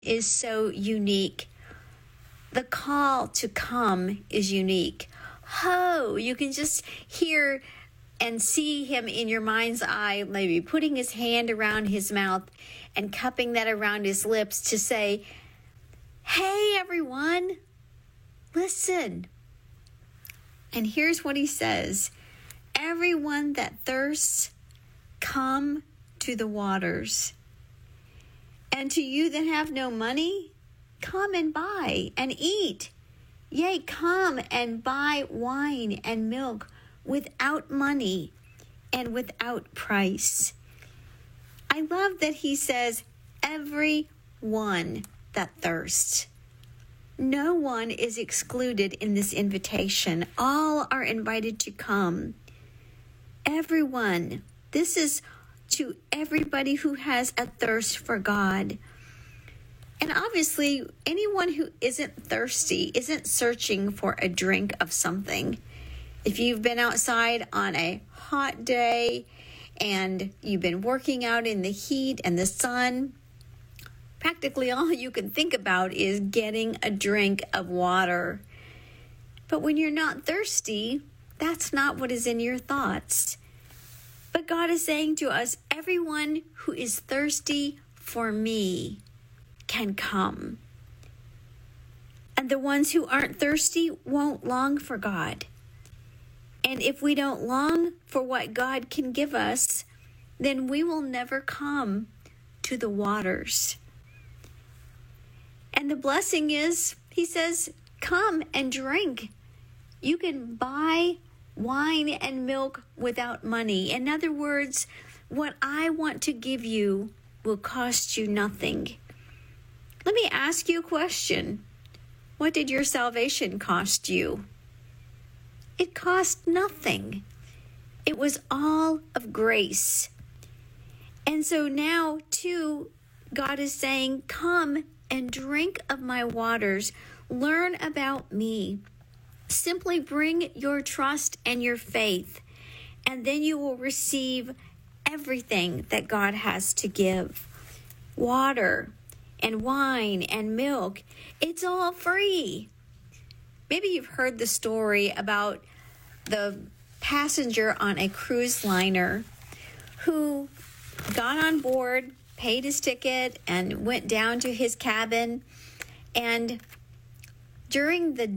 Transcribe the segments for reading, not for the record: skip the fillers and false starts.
is so unique. The call to come is unique. Ho, you can just hear and see him in your mind's eye, maybe putting his hand around his mouth and cupping that around his lips to say, hey, everyone, listen. And here's what he says. Everyone that thirsts, come to the waters. And to you that have no money, come and buy and eat. Yea, come and buy wine and milk without money and without price. I love that he says, everyone that thirsts. No one is excluded in this invitation. All are invited to come. Everyone. This is to everybody who has a thirst for God. And obviously, anyone who isn't thirsty isn't searching for a drink of something. If you've been outside on a hot day and you've been working out in the heat and the sun, practically all you can think about is getting a drink of water. But when you're not thirsty, that's not what is in your thoughts. But God is saying to us, everyone who is thirsty for me can come. And the ones who aren't thirsty won't long for God. And if we don't long for what God can give us, then we will never come to the waters. And the blessing is, he says, come and drink. You can buy wine and milk without money. In other words, what I want to give you will cost you nothing. Let me ask you a question. What did your salvation cost you? It cost nothing. It was all of grace. And so now, too, God is saying, come and drink of my waters. Learn about me. Simply bring your trust and your faith, and then you will receive everything that God has to give. Water and wine and milk, it's all free. Maybe you've heard the story about the passenger on a cruise liner who got on board, paid his ticket, and went down to his cabin. And during the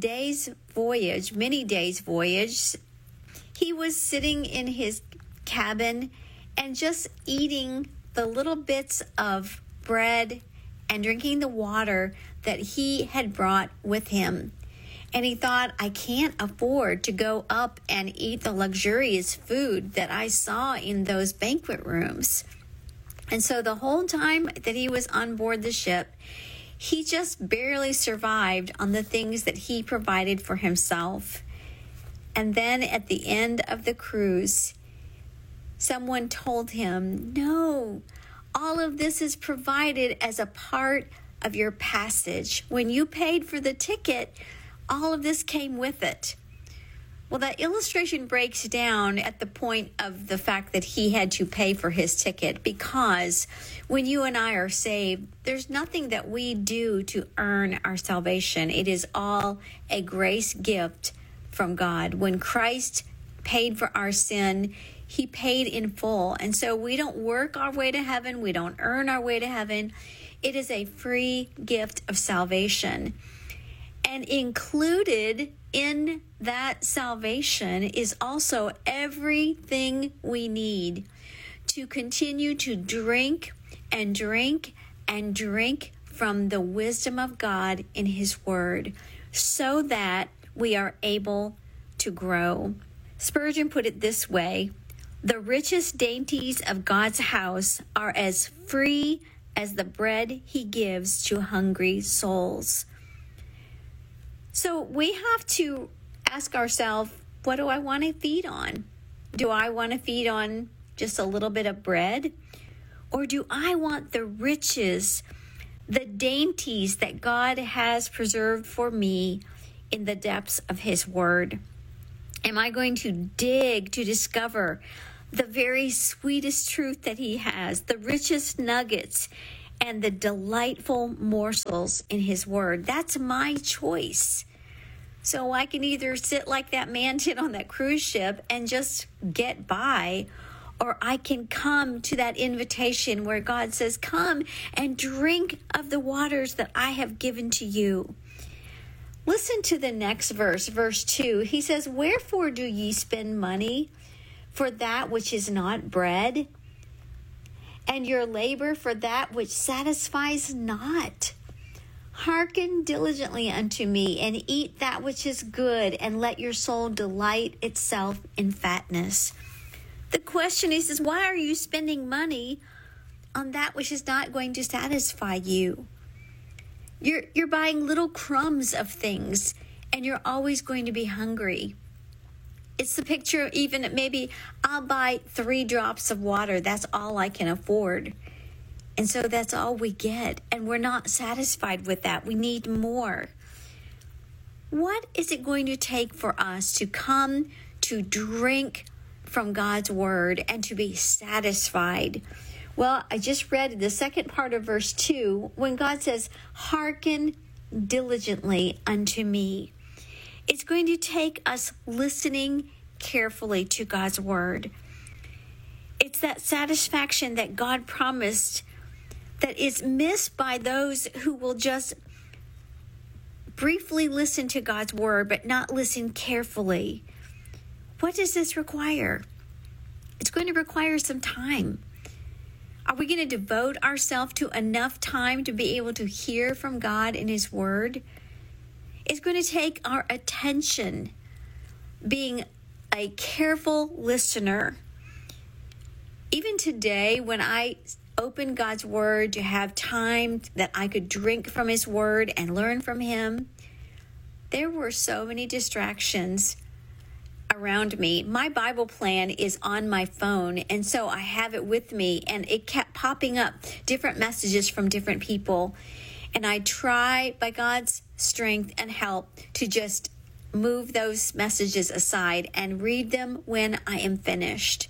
many days voyage, he was sitting in his cabin and just eating the little bits of bread and drinking the water that he had brought with him. And he thought, I can't afford to go up and eat the luxurious food that I saw in those banquet rooms. And so the whole time that he was on board the ship, he just barely survived on the things that he provided for himself. And then at the end of the cruise, someone told him, no, all of this is provided as a part of your passage. When you paid for the ticket, all of this came with it. Well, that illustration breaks down at the point of the fact that he had to pay for his ticket, because when you and I are saved, there's nothing that we do to earn our salvation. It is all a grace gift from God. When Christ paid for our sin, he paid in full. And so we don't work our way to heaven. We don't earn our way to heaven. It is a free gift of salvation. And included in that salvation is also everything we need to continue to drink and drink and drink from the wisdom of God in his word, so that we are able to grow. Spurgeon put it this way: the richest dainties of God's house are as free as the bread he gives to hungry souls. So we have to ask ourselves, what do I want to feed on? Do I want to feed on just a little bit of bread? Or do I want the riches, the dainties that God has preserved for me in the depths of his word? Am I going to dig to discover the very sweetest truth that he has, the richest nuggets and the delightful morsels in his word. That's my choice. So I can either sit like that man did on that cruise ship and just get by, or I can come to that invitation where God says, come and drink of the waters that I have given to you. Listen to the next verse, verse 2. He says, wherefore do ye spend money for that which is not bread, and your labor for that which satisfies not? Hearken diligently unto me, and eat that which is good, and let your soul delight itself in fatness. The question is why are you spending money on that which is not going to satisfy you? You're buying little crumbs of things, and you're always going to be hungry. It's the picture of even maybe I'll buy 3 drops of water. That's all I can afford. And so that's all we get, and we're not satisfied with that. We need more. What is it going to take for us to come to drink from God's word and to be satisfied? Well, I just read the second part of verse 2 when God says, hearken diligently unto me. It's going to take us listening carefully to God's word. It's that satisfaction that God promised that is missed by those who will just briefly listen to God's word but not listen carefully. What does this require? It's going to require some time. Are we going to devote ourselves to enough time to be able to hear from God in his word? It's going to take our attention, being a careful listener. Even today, when I opened God's word to have time that I could drink from his word and learn from him, there were so many distractions around me. My Bible plan is on my phone, and so I have it with me, and it kept popping up different messages from different people. And I try, by God's strength and help, to just move those messages aside and read them when I am finished.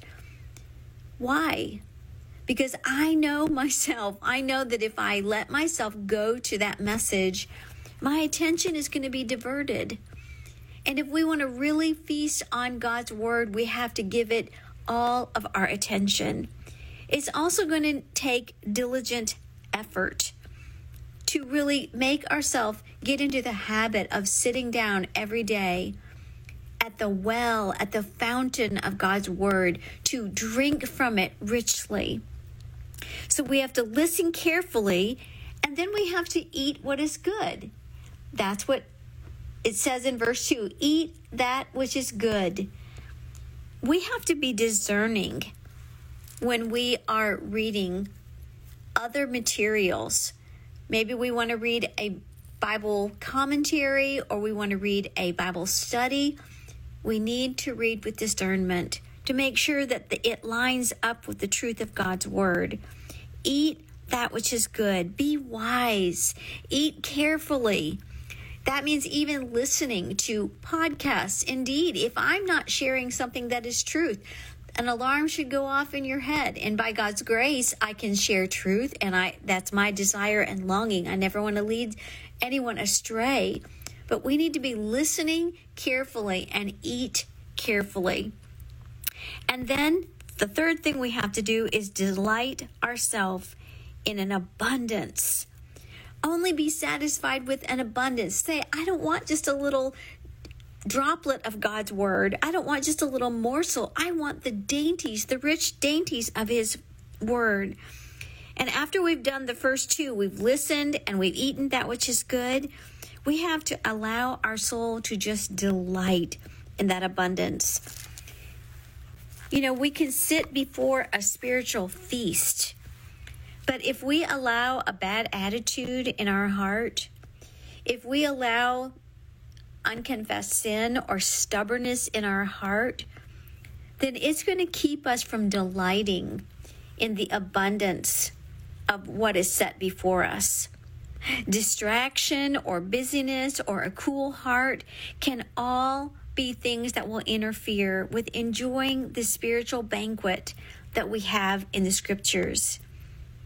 Why? Because I know myself. I know that if I let myself go to that message, my attention is going to be diverted. And if we want to really feast on God's word, we have to give it all of our attention. It's also going to take diligent effort to really make ourselves get into the habit of sitting down every day at the well, at the fountain of God's word, to drink from it richly. So we have to listen carefully, and then we have to eat what is good. That's what it says in verse 2, eat that which is good. We have to be discerning when we are reading other materials. Maybe we want to read a Bible commentary, or we want to read a Bible study. We need to read with discernment to make sure that it lines up with the truth of God's word. Eat that which is good. Be wise. Eat carefully. That means even listening to podcasts. Indeed, if I'm not sharing something that is truth, an alarm should go off in your head. And by God's grace, I can share truth, and that's my desire and longing. I never want to lead anyone astray. But we need to be listening carefully and eat carefully. And then the third thing we have to do is delight ourselves in an abundance. Only be satisfied with an abundance. Say, I don't want just a little droplet of God's word. I don't want just a little morsel. I want the dainties, the rich dainties of his word. And after we've done the first two, we've listened and we've eaten that which is good, we have to allow our soul to just delight in that abundance. You know, we can sit before a spiritual feast, but if we allow a bad attitude in our heart, if we allow unconfessed sin or stubbornness in our heart, then it's going to keep us from delighting in the abundance of what is set before us. Distraction or busyness or a cool heart can all be things that will interfere with enjoying the spiritual banquet that we have in the scriptures.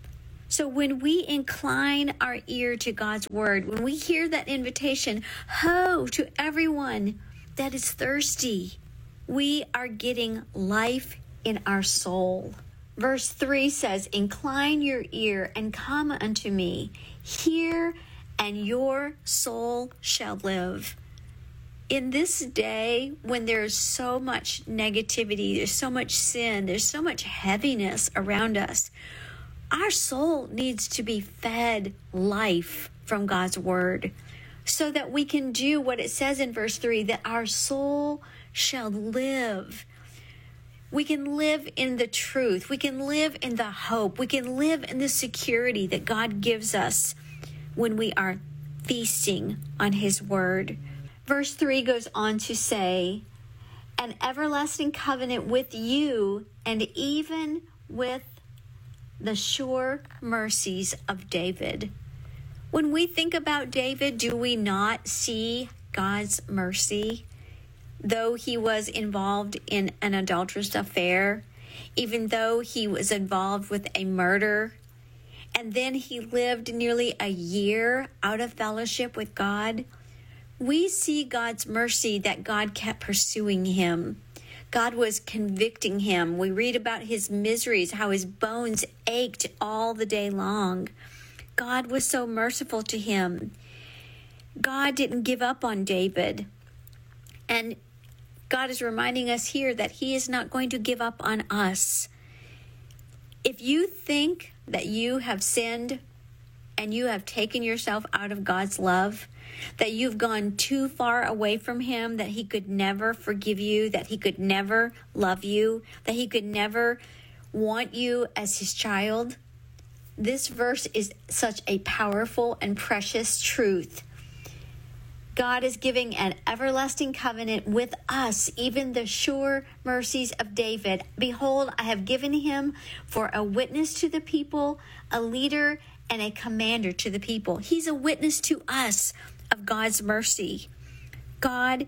So when we incline our ear to God's word, when we hear that invitation, ho, to everyone that is thirsty, we are getting life in our soul. Verse 3 says, incline your ear and come unto me. Hear, and your soul shall live. In this day, when there's so much negativity, there's so much sin, there's so much heaviness around us, our soul needs to be fed life from God's word so that we can do what it says in verse 3, that our soul shall live. We can live in the truth. We can live in the hope. We can live in the security that God gives us when we are feasting on his word. Verse 3 goes on to say, an everlasting covenant with you, and even with the sure mercies of David. When we think about David, do we not see God's mercy? Though he was involved in an adulterous affair, even though he was involved with a murder, and then he lived nearly a year out of fellowship with God, we see God's mercy that God kept pursuing him. God was convicting him. We read about his miseries, how his bones ached all the day long. God was so merciful to him. God didn't give up on David. And God is reminding us here that he is not going to give up on us. If you think that you have sinned and you have taken yourself out of God's love, that you've gone too far away from him, that he could never forgive you, that he could never love you, that he could never want you as his child, this verse is such a powerful and precious truth. God is giving an everlasting covenant with us, even the sure mercies of David. Behold, I have given him for a witness to the people, a leader, and a commander to the people. He's a witness to us of God's mercy. God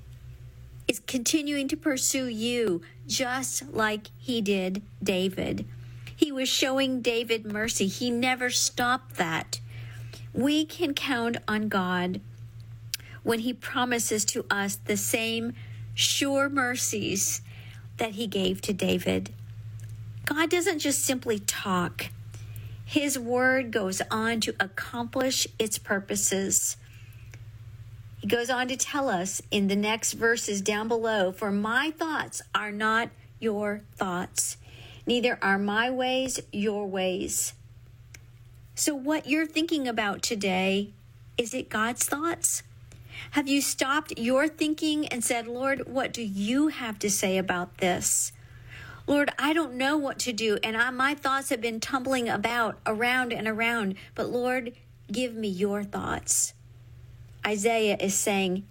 is continuing to pursue you just like he did David. He was showing David mercy. He never stopped that. We can count on God when he promises to us the same sure mercies that he gave to David. God doesn't just simply talk. His word goes on to accomplish its purposes. He goes on to tell us in the next verses down below, for my thoughts are not your thoughts, neither are my ways your ways. So what you're thinking about today, is it God's thoughts? Have you stopped your thinking and said, Lord, what do you have to say about this? Lord, I don't know what to do, and my thoughts have been tumbling about around and around, but Lord, give me your thoughts. Isaiah is saying,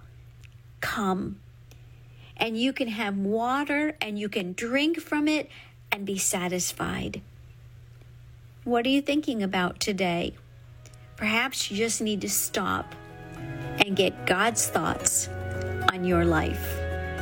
come, and you can have water and you can drink from it and be satisfied. What are you thinking about today? Perhaps you just need to stop and get God's thoughts on your life.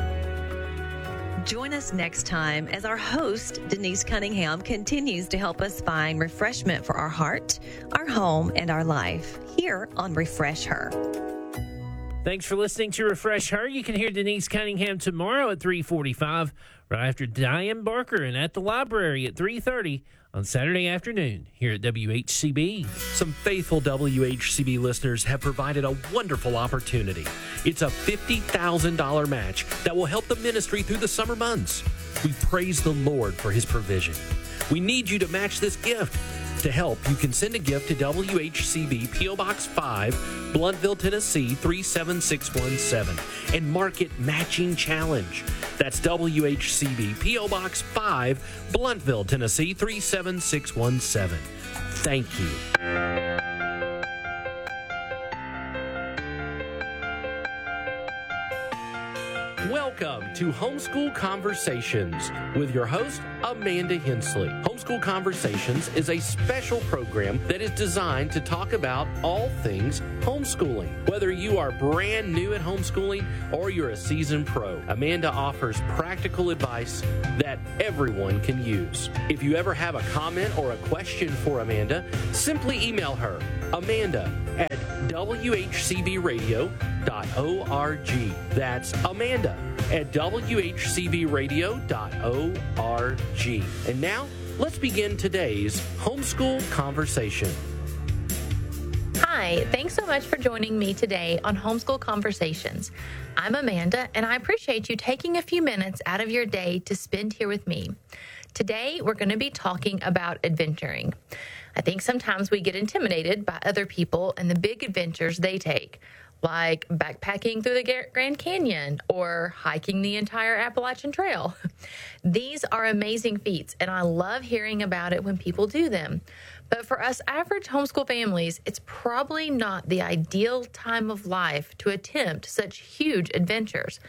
Join us next time as our host, Denise Cunningham, continues to help us find refreshment for our heart, our home, and our life here on Refresh Her. Thanks for listening to Refresh Her. You can hear Denise Cunningham tomorrow at 3:45, right after Diane Barker, and at the library at 3:30 on Saturday afternoon here at WHCB. Some faithful WHCB listeners have provided a wonderful opportunity. It's a $50,000 match that will help the ministry through the summer months. We praise the Lord for his provision. We need you to match this gift. To help, you can send a gift to WHCB P.O. Box 5, Blountville, Tennessee 37617, and mark it Matching Challenge. That's WHCB P.O. Box 5, Blountville, Tennessee 37617. Thank you. Welcome to Homeschool Conversations with your host, Amanda Hensley. Homeschool Conversations is a special program that is designed to talk about all things homeschooling. Whether you are brand new at homeschooling or you're a seasoned pro, Amanda offers practical advice that everyone can use. If you ever have a comment or a question for Amanda, simply email her, amanda@whcbradio.org. That's amanda@whcbradio.org. And now, let's begin today's Homeschool Conversation. Hi, thanks so much for joining me today on Homeschool Conversations. I'm Amanda, and I appreciate you taking a few minutes out of your day to spend here with me. Today, we're going to be talking about adventuring. I think sometimes we get intimidated by other people and the big adventures they take, like backpacking through the Grand Canyon or hiking the entire Appalachian Trail. These are amazing feats, and I love hearing about it when people do them. But for us average homeschool families, it's probably not the ideal time of life to attempt such huge adventures.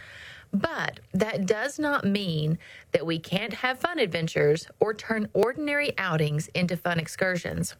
But that does not mean that we can't have fun adventures or turn ordinary outings into fun excursions.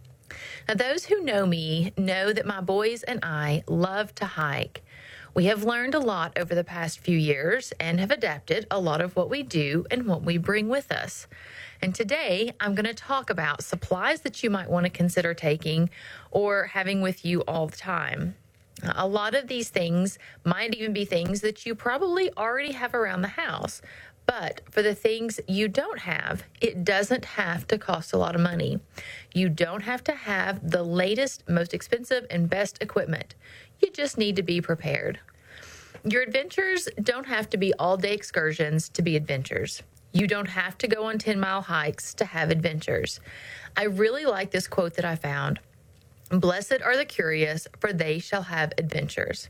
Now, those who know me know that my boys and I love to hike. We have learned a lot over the past few years and have adapted a lot of what we do and what we bring with us. And today, I'm going to talk about supplies that you might want to consider taking or having with you all the time. A lot of these things might even be things that you probably already have around the house. But for the things you don't have, it doesn't have to cost a lot of money. You don't have to have the latest, most expensive, and best equipment. You just need to be prepared. Your adventures don't have to be all-day excursions to be adventures. You don't have to go on 10-mile hikes to have adventures. I really like this quote that I found. Blessed are the curious, for they shall have adventures.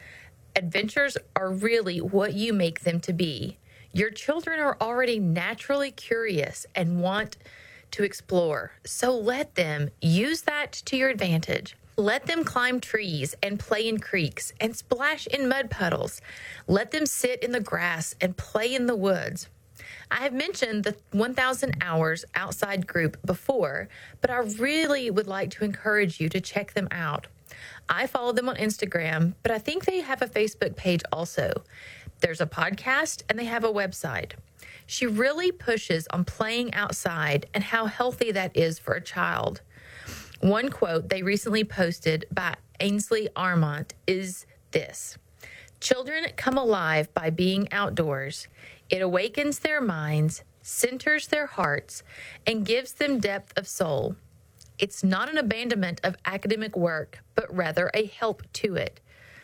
Adventures are really what you make them to be. Your children are already naturally curious and want to explore, so let them use that to your advantage. Let them climb trees and play in creeks and splash in mud puddles. Let them sit in the grass and play in the woods. I have mentioned the 1,000 Hours Outside group before, but I really would like to encourage you to check them out. I follow them on Instagram, but I think they have a Facebook page also. There's a podcast, and they have a website. She really pushes on playing outside and how healthy that is for a child. One quote they recently posted by Ainsley Armont is this: "Children come alive by being outdoors. It awakens their minds, centers their hearts, and gives them depth of soul. It's not an abandonment of academic work, but rather a help to it."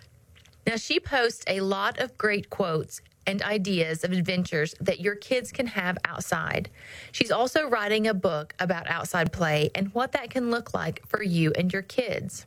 Now, she posts a lot of great quotes and ideas of adventures that your kids can have outside. She's also writing a book about outside play and what that can look like for you and your kids.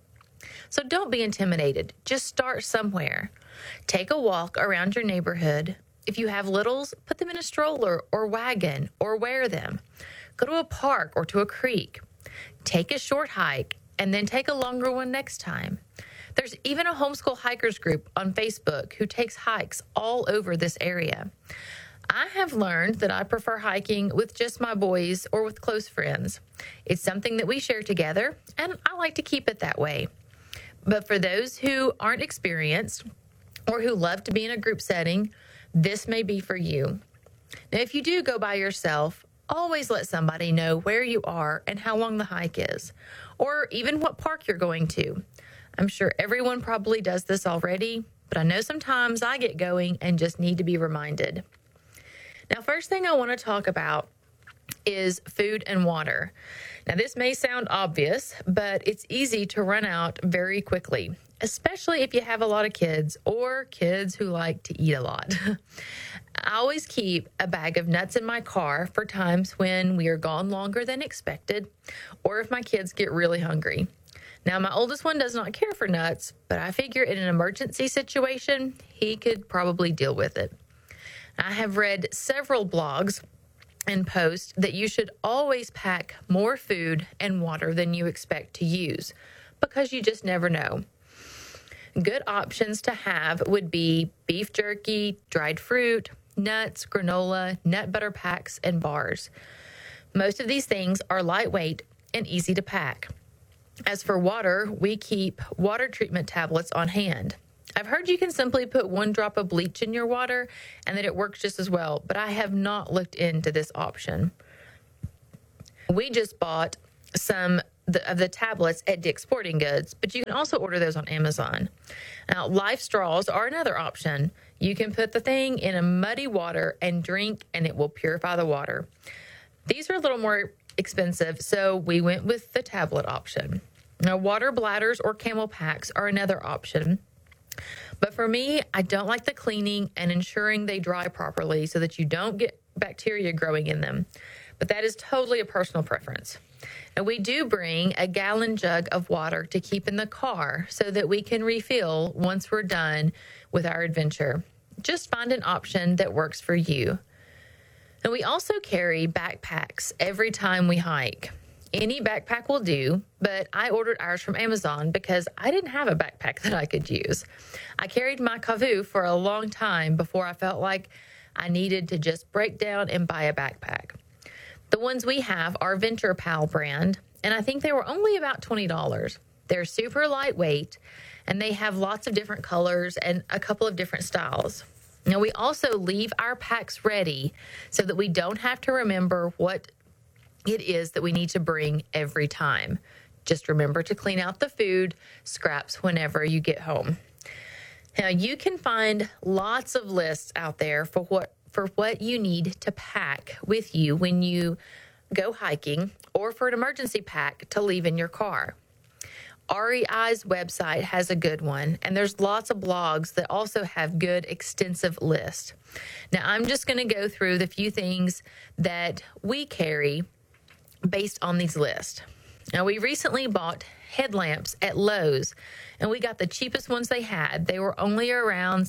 So don't be intimidated. Just start somewhere. Take a walk around your neighborhood. If you have littles, put them in a stroller or wagon or wear them. Go to a park or to a creek. Take a short hike and then take a longer one next time. There's even a homeschool hikers group on Facebook who takes hikes all over this area. I have learned that I prefer hiking with just my boys or with close friends. It's something that we share together, and I like to keep it that way. But for those who aren't experienced or who love to be in a group setting, this may be for you. Now, if you do go by yourself, always let somebody know where you are and how long the hike is, or even what park you're going to. I'm sure everyone probably does this already, but I know sometimes I get going and just need to be reminded. Now, first thing I want to talk about is food and water. Now, this may sound obvious, but it's easy to run out very quickly, especially if you have a lot of kids or kids who like to eat a lot. I always keep a bag of nuts in my car for times when we are gone longer than expected, or if my kids get really hungry. Now, my oldest one does not care for nuts, but I figure in an emergency situation, he could probably deal with it. I have read several blogs and posts that you should always pack more food and water than you expect to use, because you just never know. Good options to have would be beef jerky, dried fruit, nuts, granola, nut butter packs, and bars. Most of these things are lightweight and easy to pack. As for water, we keep water treatment tablets on hand. I've heard you can simply put 1 drop of bleach in your water and that it works just as well, but I have not looked into this option. We just bought some of the tablets at Dick's Sporting Goods, but you can also order those on Amazon. Now, Life straws are another option. You can put the thing in a muddy water and drink, and it will purify the water. These are a little more expensive, so we went with the tablet option. Now, water bladders or camel packs are another option. But for me, I don't like the cleaning and ensuring they dry properly so that you don't get bacteria growing in them. But that is totally a personal preference. And we do bring a gallon jug of water to keep in the car so that we can refill once we're done with our adventure. Just find an option that works for you. And we also carry backpacks every time we hike. Any backpack will do, but I ordered ours from Amazon because I didn't have a backpack that I could use. I carried my Kavu for a long time before I felt like I needed to just break down and buy a backpack. The ones we have are Venture Pal brand, and I think they were only about $20. They're super lightweight, and they have lots of different colors and a couple of different styles. Now, we also leave our packs ready so that we don't have to remember what it is that we need to bring every time. Just remember to clean out the food scraps whenever you get home. Now, you can find lots of lists out there for what you need to pack with you when you go hiking, or for an emergency pack to leave in your car. REI's website has a good one, and there's lots of blogs that also have good extensive lists. Now, I'm just going to go through the few things that we carry based on these lists. Now, we recently bought headlamps at Lowe's, and we got the cheapest ones they had. They were only around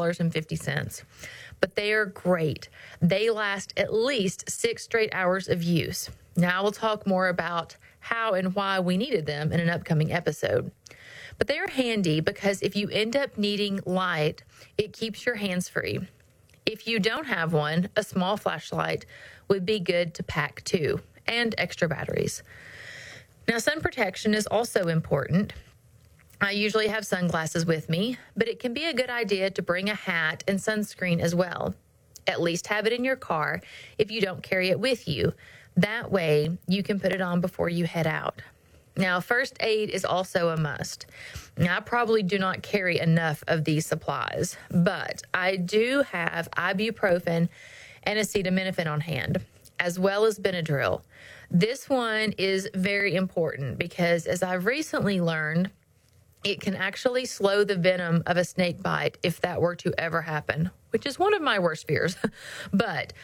$6.50, but they are great. They last at least 6 straight hours of use. Now, I will talk more about how and why we needed them in an upcoming episode. But they are handy because if you end up needing light, it keeps your hands free. If you don't have one, a small flashlight would be good to pack too, and extra batteries. Now, sun protection is also important. I usually have sunglasses with me, but it can be a good idea to bring a hat and sunscreen as well. At least have it in your car if you don't carry it with you. That way, you can put it on before you head out. Now, first aid is also a must. Now, I probably do not carry enough of these supplies, but I do have ibuprofen and acetaminophen on hand, as well as Benadryl. This one is very important because, as I've recently learned, it can actually slow the venom of a snake bite if that were to ever happen, which is one of my worst fears. But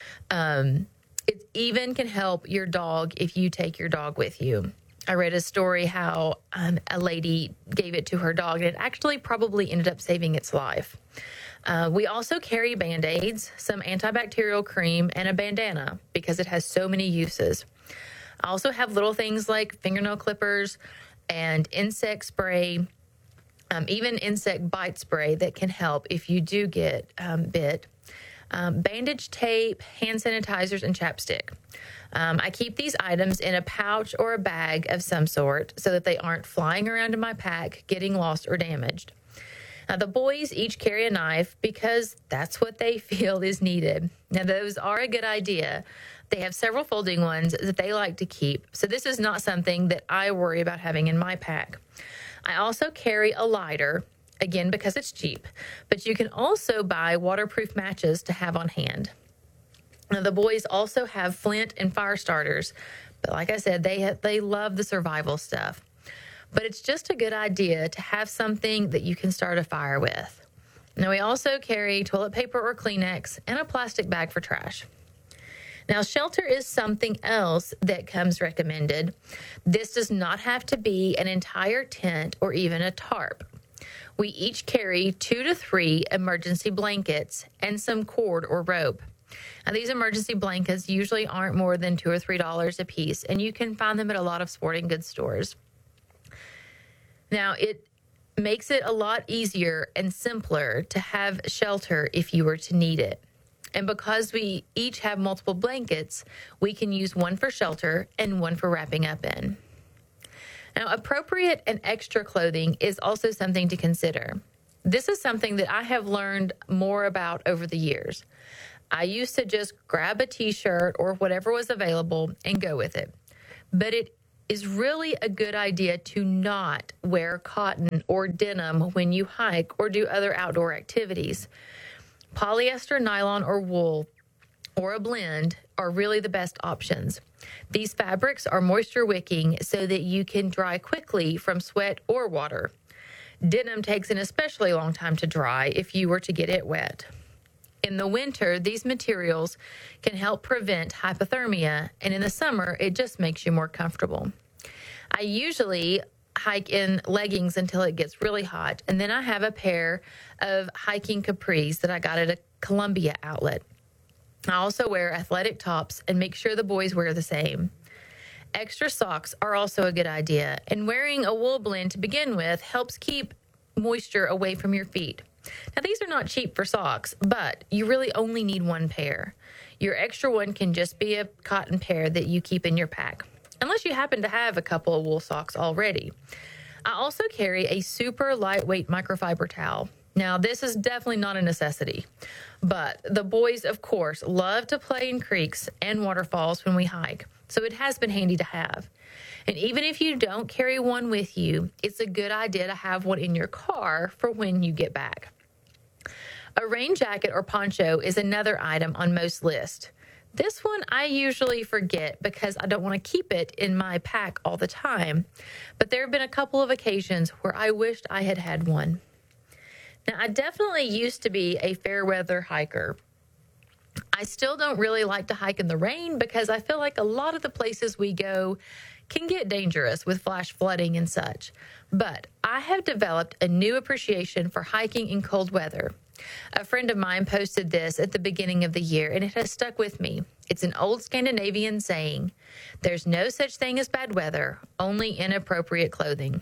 it even can help your dog if you take your dog with you. I read a story how a lady gave it to her dog, and it actually probably ended up saving its life. We also carry Band-Aids, some antibacterial cream, and a bandana because it has so many uses. I also have little things like fingernail clippers and insect spray, even insect bite spray that can help if you do get bit. Bandage tape, hand sanitizers, and chapstick. I keep these items in a pouch or a bag of some sort so that they aren't flying around in my pack, getting lost or damaged. Now, the boys each carry a knife because that's what they feel is needed. Now, those are a good idea. They have several folding ones that they like to keep, so this is not something that I worry about having in my pack. I also carry a lighter, again, because it's cheap, but you can also buy waterproof matches to have on hand. Now, the boys also have flint and fire starters, but like I said, they love the survival stuff. But it's just a good idea to have something that you can start a fire with. Now, we also carry toilet paper or Kleenex and a plastic bag for trash. Now, shelter is something else that comes recommended. This does not have to be an entire tent or even a tarp. We each carry 2 to 3 emergency blankets and some cord or rope. Now, these emergency blankets usually aren't more than $2 or $3 a piece, and you can find them at a lot of sporting goods stores. Now, it makes it a lot easier and simpler to have shelter if you were to need it. And because we each have multiple blankets, we can use one for shelter and one for wrapping up in. Now, appropriate and extra clothing is also something to consider. This is something that I have learned more about over the years. I used to just grab a t-shirt or whatever was available and go with it. But it is really a good idea to not wear cotton or denim when you hike or do other outdoor activities. Polyester, nylon, or wool, or a blend are really the best options. These fabrics are moisture wicking so that you can dry quickly from sweat or water. Denim takes an especially long time to dry if you were to get it wet. In the winter, these materials can help prevent hypothermia, and in the summer, it just makes you more comfortable. I usually hike in leggings until it gets really hot, and then I have a pair of hiking capris that I got at a Columbia outlet. I also wear athletic tops and make sure the boys wear the same. Extra socks are also a good idea, and wearing a wool blend to begin with helps keep moisture away from your feet. Now, these are not cheap for socks, but you really only need one pair. Your extra one can just be a cotton pair that you keep in your pack, unless you happen to have a couple of wool socks already. I also carry a super lightweight microfiber towel. Now, this is definitely not a necessity, but the boys, of course, love to play in creeks and waterfalls when we hike, so it has been handy to have. And even if you don't carry one with you, it's a good idea to have one in your car for when you get back. A rain jacket or poncho is another item on most lists. This one I usually forget because I don't want to keep it in my pack all the time, but there have been a couple of occasions where I wished I had had one. Now, I definitely used to be a fair weather hiker. I still don't really like to hike in the rain because I feel like a lot of the places we go can get dangerous with flash flooding and such. But I have developed a new appreciation for hiking in cold weather. A friend of mine posted this at the beginning of the year, and it has stuck with me. It's an old Scandinavian saying, "There's no such thing as bad weather, only inappropriate clothing."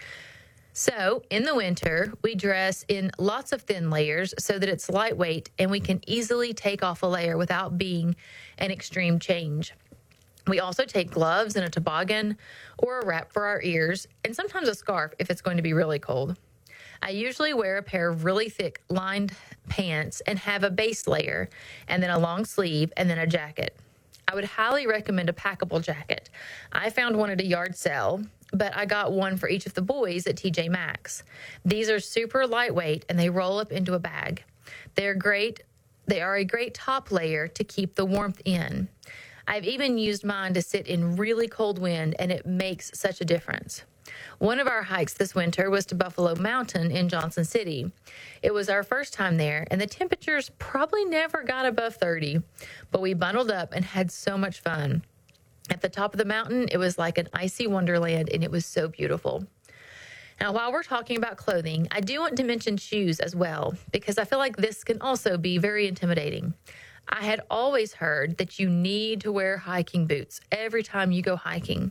So, in the winter, we dress in lots of thin layers so that it's lightweight and we can easily take off a layer without being an extreme change. We also take gloves and a toboggan or a wrap for our ears, and sometimes a scarf if it's going to be really cold. I usually wear a pair of really thick lined pants and have a base layer, and then a long sleeve, and then a jacket. I would highly recommend a packable jacket. I found one at a yard sale, but I got one for each of the boys at TJ Maxx. These are super lightweight, and they roll up into a bag. They are a great top layer to keep the warmth in. I've even used mine to sit in really cold wind, and it makes such a difference. One of our hikes this winter was to Buffalo Mountain in Johnson City. It was our first time there, and the temperatures probably never got above 30, but we bundled up and had so much fun. At the top of the mountain, it was like an icy wonderland, and it was so beautiful. Now, while we're talking about clothing, I do want to mention shoes as well, because I feel like this can also be very intimidating. I had always heard that you need to wear hiking boots every time you go hiking.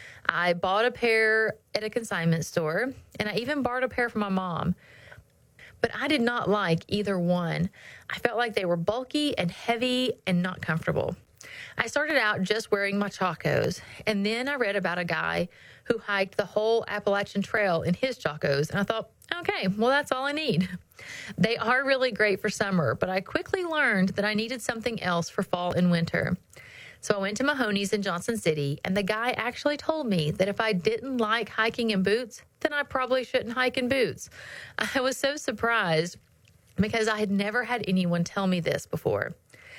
I bought a pair at a consignment store, and I even borrowed a pair from my mom. But I did not like either one. I felt like they were bulky and heavy and not comfortable. I started out just wearing my Chacos, and then I read about a guy who hiked the whole Appalachian Trail in his Chacos, and I thought, okay, well, that's all I need. They are really great for summer, but I quickly learned that I needed something else for fall and winter. So I went to Mahoney's in Johnson City, and the guy actually told me that if I didn't like hiking in boots, then I probably shouldn't hike in boots. I was so surprised because I had never had anyone tell me this before.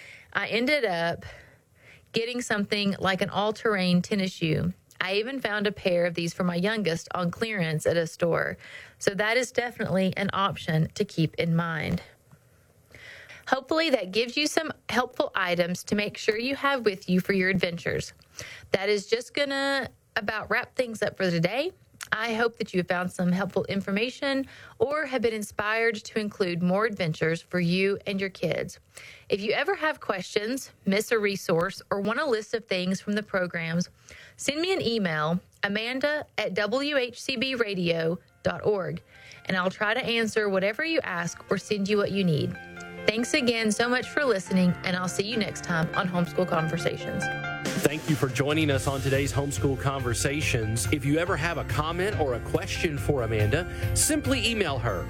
I ended up getting something like an all-terrain tennis shoe. I even found a pair of these for my youngest on clearance at a store. So that is definitely an option to keep in mind. Hopefully that gives you some helpful items to make sure you have with you for your adventures. That is just gonna about wrap things up for today. I hope that you have found some helpful information or have been inspired to include more adventures for you and your kids. If you ever have questions, miss a resource, or want a list of things from the programs, send me an email, amanda@whcbradio.org, and I'll try to answer whatever you ask or send you what you need. Thanks again so much for listening, and I'll see you next time on Homeschool Conversations. Thank you for joining us on today's Homeschool Conversations. If you ever have a comment or a question for Amanda, simply email her,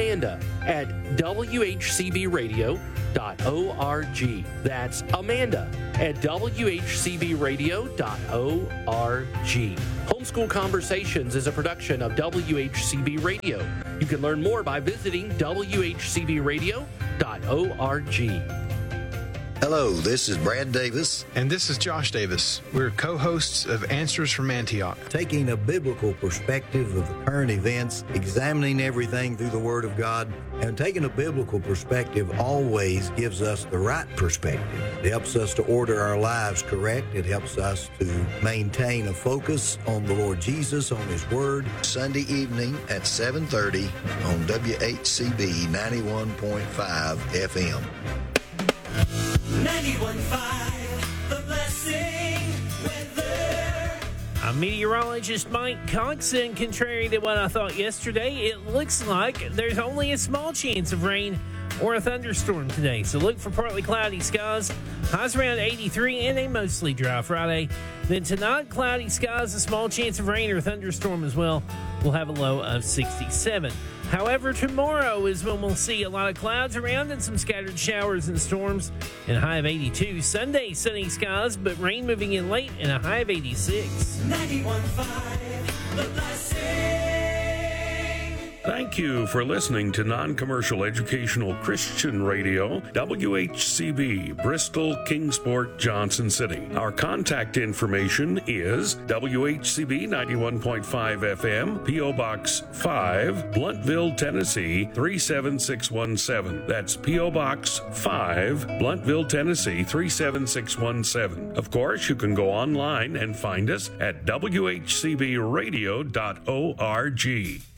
amanda@whcbradio.org. That's amanda@whcbradio.org. Homeschool Conversations is a production of WHCB Radio. You can learn more by visiting whcbradio.org. Hello, this is Brad Davis. And this is Josh Davis. We're co-hosts of Answers from Antioch. Taking a biblical perspective of the current events, examining everything through the Word of God, and taking a biblical perspective always gives us the right perspective. It helps us to order our lives correct. It helps us to maintain a focus on the Lord Jesus, on His Word. Sunday evening at 7:30 on WHCB 91.5 FM. 91.5, The Blessing Weather. I'm meteorologist Mike Cox, and contrary to what I thought yesterday, it looks like there's only a small chance of rain or a thunderstorm today. So look for partly cloudy skies, highs around 83, and a mostly dry Friday. Then tonight, cloudy skies, a small chance of rain or thunderstorm as well. We'll have a low of 67. However, tomorrow is when we'll see a lot of clouds around and some scattered showers and storms, and a high of 82. Sunday, sunny skies, but rain moving in late, and a high of 86. 91.5, The Blessing. Thank you for listening to Non-Commercial Educational Christian Radio, WHCB, Bristol, Kingsport, Johnson City. Our contact information is WHCB 91.5 FM, P.O. Box 5, Bluntville, Tennessee 37617. That's P.O. Box 5, Bluntville, Tennessee 37617. Of course, you can go online and find us at WHCBradio.org.